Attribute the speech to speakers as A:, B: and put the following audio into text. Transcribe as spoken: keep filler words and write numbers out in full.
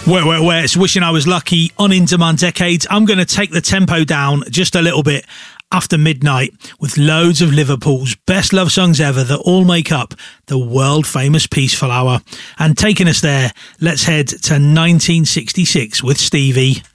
A: Where, where, where it's Wishing I Was Lucky on In Demand Decades. I'm going to take the tempo down just a little bit after midnight with loads of Liverpool's best love songs ever that all make up the world famous Peaceful Hour. And taking us there, let's head to nineteen sixty-six with Stevie.